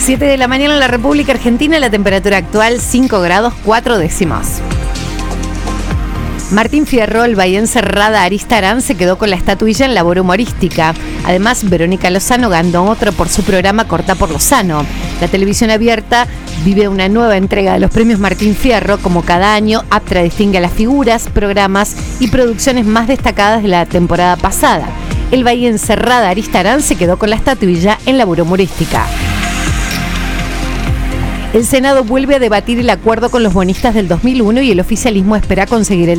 7 de la mañana en la República Argentina, la temperatura actual 5 grados 4 décimos. Martín Fierro, el bahiense Rada Aristarán, se quedó con la estatuilla en labor humorística. Además, Verónica Lozano ganó otro por su programa Cortá por Lozano. La televisión abierta vive una nueva entrega de los premios Martín Fierro. Como cada año, Aptra distingue a las figuras, programas y producciones más destacadas de la temporada pasada. El bahiense Rada Aristarán se quedó con la estatuilla en labor humorística. El Senado vuelve a debatir el acuerdo con los bonistas del 2001 y el oficialismo espera conseguir el